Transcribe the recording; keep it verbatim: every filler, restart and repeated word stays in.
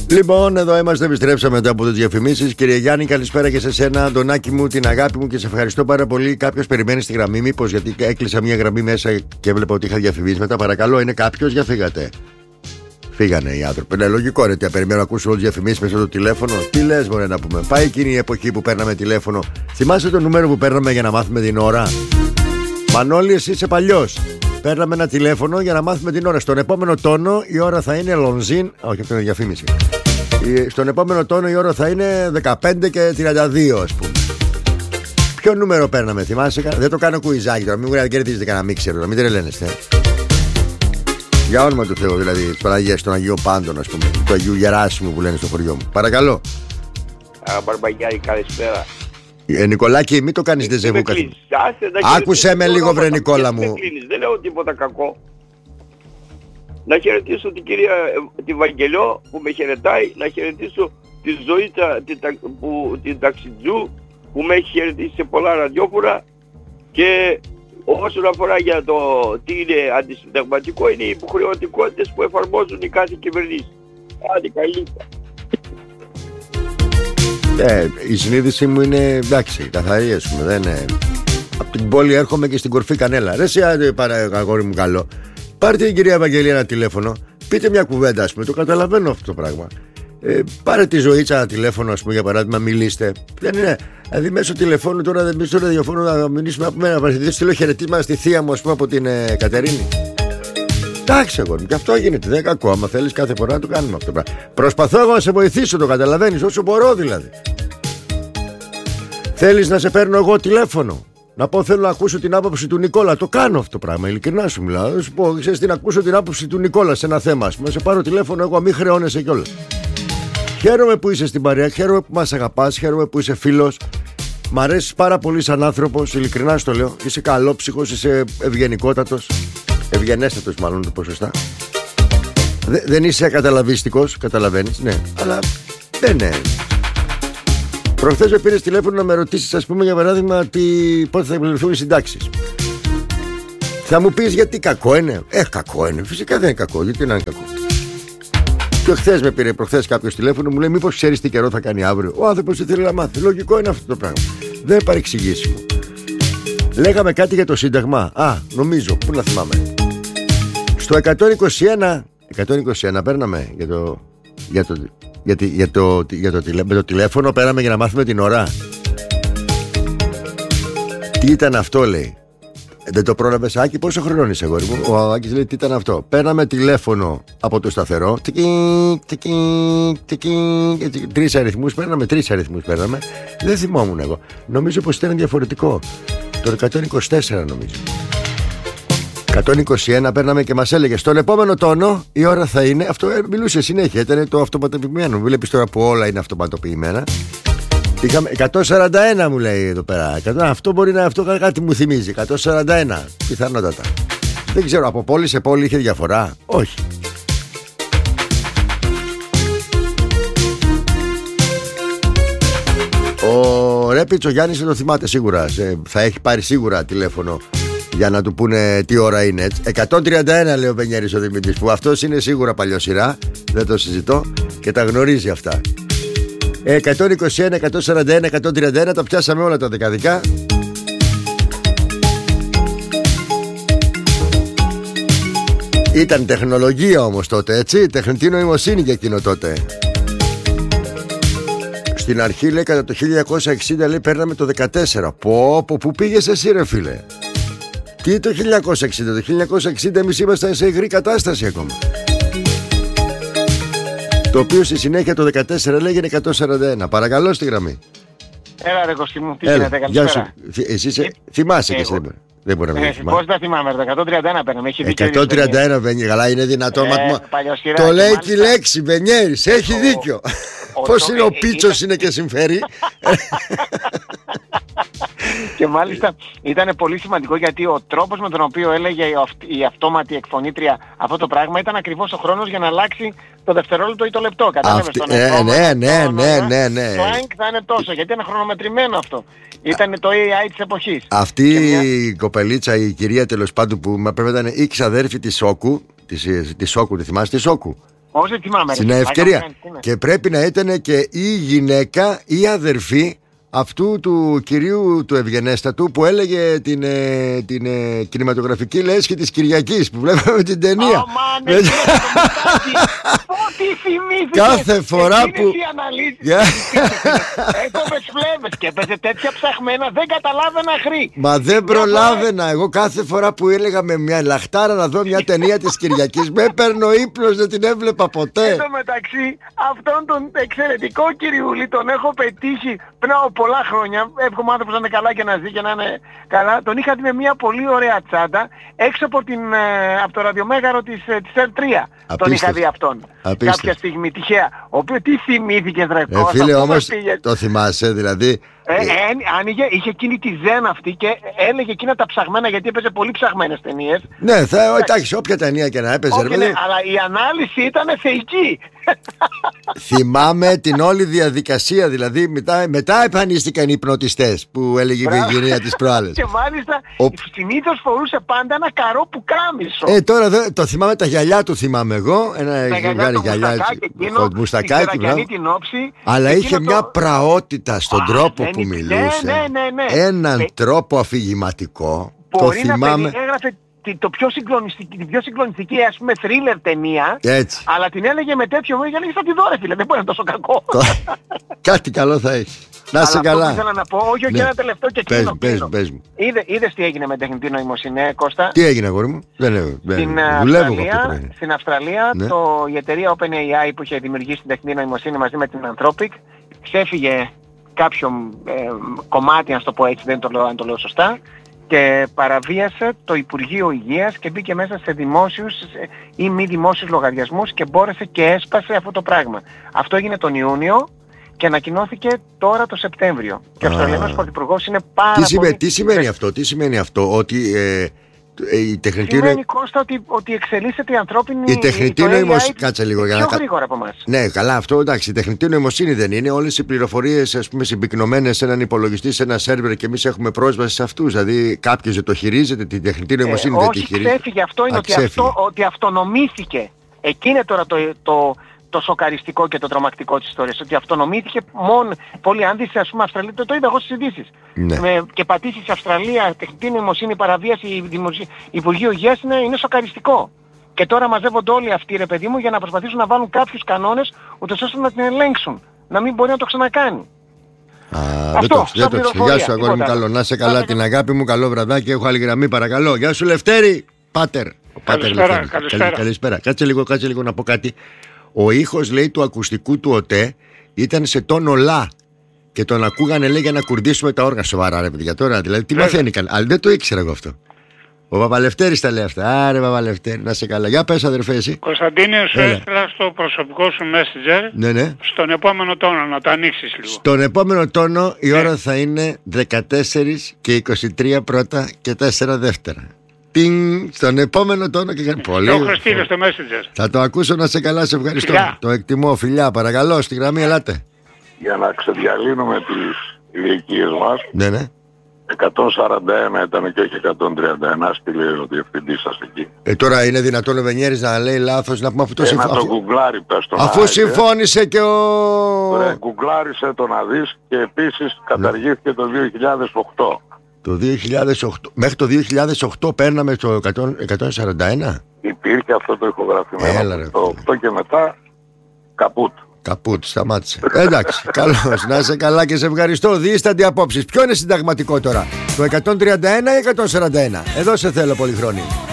Λοιπόν, εδώ είμαστε, επιστρέψαμε μετά από τις διαφημίσεις. Κύριε Γιάννη, καλησπέρα και σε σένα, Αντωνάκη μου, την αγάπη μου και σε ευχαριστώ πάρα πολύ. Κάποιος περιμένει στη γραμμή, μήπως γιατί έκλεισα μια γραμμή μέσα και έβλεπα ότι είχα διαφημίσεις μετά. Παρακαλώ, είναι κάποιος, για φύγατε. Φύγανε οι άνθρωποι. Είναι λογικό, ρε, τι περιμένω να ακούσω όλες τις διαφημίσεις μέσα στο τηλέφωνο. Τι λες, μωρέ, να πούμε. Πάει εκείνη η εποχή που παίρναμε τηλέφωνο. Θυμάσαι το νούμερο που παίρναμε για να μάθουμε την ώρα? Μανώλη, εσύ είσαι παλιός. Παίρναμε ένα τηλέφωνο για να μάθουμε την ώρα. Στον επόμενο τόνο η ώρα θα είναι Λονζίν. Όχι, αυτό είναι διαφήμιση. Στον επόμενο τόνο η ώρα θα είναι δεκαπέντε και τριάντα δύο, ας πούμε. Ποιο νούμερο παίρναμε, θυμάσαι? Δεν το κάνω κουιζάκι τώρα. Μην μου κερδίζετε κανένα μίξερο, μην τρελαίνεστε. Για όνομα του Θεού, δηλαδή της Παναγίας των Αγίων Πάντων, ας πούμε. Του Αγίου Γεράσιμου που λένε στο χωριό μου. Παρακαλώ. Α, Μπαρμπαγιάρη, καλησπέρα. Ε, Νικολάκη, μην το κάνεις δεζεβού. Άκουσέ με λίγο, βρε Νικόλα μου. Δεν λέω τίποτα κακό. Να χαιρετήσω την κυρία τη Βαγγελιό που με χαιρετάει, να χαιρετήσω τη Ζωήτσα την, που, την ταξιτζού που με έχει χαιρετήσει σε πολλά ραδιόφωνα, και όσον αφορά για το τι είναι αντισυνταγματικό, είναι οι υποχρεωτικότητες που εφαρμόζουν οι κάθε κυβερνήσεις. Άντε, καλή. Ε, η συνείδηση μου είναι εντάξει, καθαρή, ας πούμε, δεν είναι. Από την πόλη έρχομαι και στην κορφή κανέλα. Ρε εσύ, αγόρι μου καλό, πάρτε την κυρία Ευαγγελία ένα τηλέφωνο, πείτε μια κουβέντα, ας πούμε, το καταλαβαίνω αυτό το πράγμα. Ε, πάρε τη Ζωήτσα ένα τηλέφωνο, ας πούμε, για παράδειγμα, μιλήστε. Δεν είναι, δηλαδή μέσω τηλεφώνου τώρα, δεν μέσω ραδιοφώνου να μιλήσουμε από μένα. Να στείλω χαιρετίσματα στη θεία μου, ας πούμε, από την ε, Κατερίνη. Εντάξει, αγόρι μου, και αυτό γίνεται. Δεν είναι κακό. Άμα θέλεις κάθε φορά να το κάνουμε αυτό το πράγμα. Προσπαθώ εγώ να σε βοηθήσω, το καταλαβαίνεις, όσο μπορώ δηλαδή. Θέλεις να σε παίρνω εγώ τηλέφωνο, να πω θέλω να ακούσω την άποψη του Νικόλα? Το κάνω αυτό το πράγμα, ειλικρινά σου μιλάω. Να σου πω, ξέρεις τι, να ακούσω την άποψη του Νικόλα σε ένα θέμα, ας πούμε. Σε πάρω τηλέφωνο εγώ, μην χρεώνεσαι κιόλας. Χαίρομαι που είσαι στην παρέα, χαίρομαι που μας αγαπάς, χαίρομαι που είσαι φίλος. Μ' αρέσεις πάρα πολύ σαν άνθρωπος, ειλικρινά σου το λέω. Είσαι καλόψυχος, είσαι ευγενικότατος. Ευγενέστατος, μάλλον το πω σωστά. Δε, δεν είσαι καταλαβιστικός, καταλαβαίνεις, ναι, αλλά δεν είναι. Προχθές με πήρες τηλέφωνο να με ρωτήσεις, ας πούμε, για παράδειγμα, τι, πότε θα επιβληθούν οι συντάξεις. Θα μου πεις γιατί κακό είναι? Ε, κακό είναι. Φυσικά δεν είναι κακό. Γιατί να είναι κακό? Και χθες με πήρε προχθές κάποιος τηλέφωνο, μου λέει μήπως ξέρεις τι καιρό θα κάνει αύριο. Ο άνθρωπος ήθελε να μάθει. Λογικό είναι αυτό το πράγμα. Δεν παρεξηγήσιμο. Λέγαμε κάτι για το Σύνταγμα. Α, νομίζω, πού να θυμάμαι. Στο εκατόν είκοσι ένα, εκατόν είκοσι ένα παίρναμε για το, για το, για το, για το, για το, με το τηλέφωνο πέραμε για να μάθουμε την ώρα. Τι ήταν αυτό, λέει? Δεν το πρόλαβες, Άκη? Πόσο χρονών είσαι, αγόρι μου? Ο Άκης λέει τι ήταν αυτό. Παίρναμε τηλέφωνο από το σταθερό. Τικί, τικί, τικί. Τρεις αριθμούς παίρναμε, τρεις αριθμούς παίρναμε. Δεν θυμόμουν εγώ. Νομίζω πως ήταν διαφορετικό. Το εκατόν είκοσι τέσσερα νομίζω. εκατόν είκοσι ένα παίρναμε και μας έλεγε στον επόμενο τόνο η ώρα θα είναι. Αυτό ε, μιλούσε συνέχεια, ήταν το αυτοματοποιημένο. Βλέπεις τώρα που όλα είναι αυτοματοποιημένα. Είχαμε εκατόν σαράντα ένα, μου λέει εδώ πέρα. Αυτό μπορεί να, αυτό κάτι μου θυμίζει. εκατόν σαράντα ένα πιθανότατα. Δεν ξέρω, από πόλη σε πόλη είχε διαφορά? Όχι. Ο Ρέπιτς, ο Γιάννης, το θυμάται σίγουρα. Θα έχει πάρει σίγουρα τηλέφωνο για να του πούνε τι ώρα είναι. εκατόν τριάντα ένα λέει ο Βενιέρης ο Δημήτρης, που αυτός είναι σίγουρα παλιοσυρά, δεν το συζητώ και τα γνωρίζει αυτά. εκατόν είκοσι ένα, εκατόν σαράντα ένα, εκατόν τριάντα ένα, τα πιάσαμε όλα τα δεκαδικά. Ήταν τεχνολογία όμως τότε, έτσι, τεχνητή νοημοσύνη για εκείνο τότε. Στην αρχή λέει κατά το χίλια εννιακόσια εξήντα λέει παίρναμε το δεκατέσσερα. Πω πω, πού πήγες εσύ ρε φίλε? Τι το χίλια εννιακόσια εξήντα? Το χίλια εννιακόσια εξήντα εμείς ήμασταν σε υγρή κατάσταση ακόμα. Το οποίο στη συνέχεια το δεκατέσσερα λέγεται εκατόν σαράντα ένα. Παρακαλώ στη γραμμή. Έλα ρε Κωστή μου, τι γίνεται, καλησπέρα. Εσύ είσαι, θυμάσαι και εσύ? Δεν μπορεί να μην θυμάσαι. Πώς δεν θυμάμαι, το εκατόν τριάντα ένα παίρνουμε. εκατόν τριάντα ένα Βενιέρη, καλά είναι δυνατό. Το λέει και η λέξη Βενιέρης, έχει δίκιο. Πώς είναι ο Πίτσος είναι και συμφέρει. Και μάλιστα ήταν πολύ σημαντικό γιατί ο τρόπος με τον οποίο έλεγε η αυτόματη εκφωνήτρια αυτό το πράγμα ήταν ακριβώς ο χρόνος για να αλλάξει το δευτερόλεπτο ή το λεπτό. Κατάλαβες τον ε, ναι, ναι, ναι, ναι, ναι. Το Άνκ θα είναι τόσο, γιατί είναι χρονομετρημένο αυτό. Ήταν το έι άι της εποχής. Αυτή μια... η κοπελίτσα, η κυρία τέλος πάντων που πρέπει να ήταν η ξαδέρφη της Σόκου, της, της Σόκου, τη θυμάσαι τη Σόκου? Όχι, δεν θυμάμαι. Στην ευκαιρία. Και πρέπει να ήταν και η γυναίκα ή αδερφή αυτού του κυρίου του Ευγενέστατου που έλεγε την, ε, την ε, κινηματογραφική λέσχη της Κυριακής που βλέπαμε την ταινία. Ω, μάνε, τι θυμήθηκες. Κάθε φορά που... Έκοβες φλέβες και έπαιζε τέτοια ψαχμένα, δεν καταλάβαινα χρή. Μα δεν προλάβαινα. Εγώ κάθε φορά που έλεγα με μια λαχτάρα να δω μια ταινία της Κυριακής, με έπαιρνε ο ύπνος, δεν την έβλεπα ποτέ. Εν τω μεταξύ, αυτόν τον εξαιρετικό κυριούλη τον έχω πετύχει πριν από πολλά χρόνια. Εύχομαι ο άνθρωπος να είναι καλά και να ζει και να είναι καλά. Τον είχα δει με μια πολύ ωραία τσάντα έξω από, την, από το ραδιομέγαρο της, της Ελ τρία. Τον είχα δει αυτόν. Απίστευτο. Κάποια στιγμή τυχαία. Ο οποίος τι θυμήθηκες ρε ε, φίλε όμως το θυμάσαι δηλαδή. Ε, ε, άνοιγε, είχε εκείνη τη ζεν αυτή και έλεγε εκείνα τα ψαγμένα, γιατί έπαιζε πολύ ψαγμένες ταινίες. Ναι, θα, εντάξει, όποια ταινία και να έπαιζε. Ναι, αλλά η ανάλυση ήταν θεϊκή. Θυμάμαι την όλη διαδικασία, δηλαδή μετά, μετά εμφανίστηκαν οι υπνοτιστές που έλεγε η Βιγγενία της προάλλες. Και μάλιστα Ο... συνήθως φορούσε πάντα ένα καρό που κάμισο. Ε, τώρα δε, το θυμάμαι, τα γυαλιά του θυμάμαι εγώ. Ένα ζευγάρι γυαλιά, μουστακάκι, την όψη. Αλλά είχε το... μια πραότητα στον Α, τρόπο που μιλούσε. Ναι, ναι, ναι. Έναν ε... τρόπο αφηγηματικό. Μπορεί το θυμάμαι. Να έγραφε το πιο συγκλονιστική, την πιο συγκλονιστική, ας πούμε, θρίλερ ταινία. Έτσι. Αλλά την έλεγε με τέτοιο μόνοι για να θα τη δω, ρε φίλε. Δεν μπορεί να είναι τόσο κακό. Κάτι καλό θα έχει. Να είσαι καλά. Αυτό ήθελα να πω, όχι, όχι, ναι. Ένα τελευταίο και κλείνω. Πες, πες μου. Είδε, είδες τι έγινε με τεχνητή νοημοσύνη, Κώστα? Τι έγινε, αγόρι μου? Δεν λέω. Στην Αυστραλία, στην Αυστραλία ναι. το, η εταιρεία OpenAI που είχε δημιουργήσει την τεχνητή νοημοσύνη μαζί με την Anthropic ξέφυγε κάποιο ε, κομμάτι, να το πω έτσι, δεν το λέω, αν το λέω σωστά, και παραβίασε το Υπουργείο Υγείας και μπήκε μέσα σε δημόσιους ή μη δημόσιους λογαριασμούς και μπόρεσε και έσπασε αυτό το πράγμα. Αυτό έγινε τον Ιούνιο και ανακοινώθηκε τώρα το Σεπτέμβριο. Και ο Αυστραλιανός Πρωθυπουργός είναι πάρα τι σημαίνει, πολύ... Τι σημαίνει αυτό, τι σημαίνει αυτό, ότι... Ε... Η τεχνητή σημαίνει, Κώστα, ότι, ότι εξελίσσεται η ανθρώπινη... Η τεχνητή νοημοσύνη... Κάτσε λίγο για να... πιο γρήγορα από εμάς. Ναι, καλά, αυτό εντάξει. Η τεχνητή νοημοσύνη δεν είναι. Όλες οι πληροφορίες, ας πούμε, συμπυκνωμένες σε έναν υπολογιστή, σε ένα σερβερ και εμείς έχουμε πρόσβαση σε αυτούς. Δηλαδή κάποιος δεν το χειρίζεται, τη τεχνητή νοημοσύνη ε, δεν τη χειρίζεται. Όχι, ξέφυγε. Αυτό είναι. Α, ότι, αυτό, ότι αυτονομήθηκε. Εκεί είναι τώρα το... το το σοκαριστικό και το τρομακτικό της ιστορίας, ότι αυτονομήθηκε μόνο. Πολλοί αν δεις, ας πούμε, Αυστραλία, το, το είδα εγώ στις ειδήσεις. Ναι. Με, και πατήσεις Αυστραλία, τεχνητή νοημοσύνη, παραβίαση Υπουργείου Υγείας, είναι, είναι σοκαριστικό. Και τώρα μαζεύονται όλοι αυτοί, ρε παιδί μου, για να προσπαθήσουν να βάλουν κάποιους κανόνες, ούτως ώστε να την ελέγξουν. Να μην μπορεί να το ξανακάνει. Α, αυτό, δεν το ξέρω. Γεια σου, αγόρι μου, καλό. Να σε καλά, την αγάπη μου, καλό βραδάκι. Έχω άλλη γραμμή, παρακαλώ. Γεια σου, Λευτέρη. Πάτερ. Καλησπέρα, καλησπέρα. Καλησπέρα. Κάτσε λίγο, κάτσε λίγο να πω κάτι. Ο ήχος, λέει, του ακουστικού του ΟΤΕ ήταν σε τόνο λα και τον ακούγανε, λέει, για να κουρδίσουμε τα όργανα. Σοβαρά, ρε παιδιά, τώρα δηλαδή τι μαθαίνει καν. Αλλά δεν το ήξερα εγώ αυτό. Ο Παπαλευτέρης τα λέει αυτά. Άρε Παπαλευτέρη, να σε καλά. Για πες, αδερφέ, εσύ. Κωνσταντίνε, σου έστειλα στο προσωπικό σου Messenger. Ναι, ναι. Στον επόμενο τόνο, να το ανοίξεις λίγο. Στον επόμενο τόνο η ώρα θα είναι δεκατέσσερα και είκοσι τρία πρώτα και τέσσερα δεύτερα. Τιν, στον επόμενο τόνο και κάνει πολύ. Το έχω στείλει στο Messenger. Θα το ακούσω, να σε καλά, σε ευχαριστώ. Φιλιά. Το εκτιμώ, φιλιά, παρακαλώ, στη γραμμή, ελάτε. Για να ξεδιαλύνουμε τις ηλικίες μας. Ναι, ναι. εκατόν σαράντα ένα ήταν και όχι εκατόν τριάντα ένα, στείλε ο διευθυντής σας εκεί. Ε, τώρα είναι δυνατόν ο Βενιέρης να λέει λάθος, να πούμε αυτό? Ε, συμφ... να το γκουγκλάρει, πες το. Αφού συμφώνησε και ο... Ωραία, γκουγκλάρισε το να δεις και επίσης καταργήθηκε ναι. το δύο χιλιάδες οκτώ. Το δύο χιλιάδες οκτώ, μέχρι το δύο χιλιάδες οκτώ παίρναμε το εκατόν σαράντα ένα. Υπήρχε αυτό το ηχογραφημένο. Έλα, ρε, το οκτώ και μετά καπούτ. Καπούτ, σταμάτησε. Εντάξει, καλώς, να είσαι καλά και σε ευχαριστώ. Δίστανται απόψεις. Ποιο είναι συνταγματικό τώρα, το εκατόν τριάντα ένα ή εκατόν σαράντα ένα? Εδώ σε θέλω, Πολυχρόνη.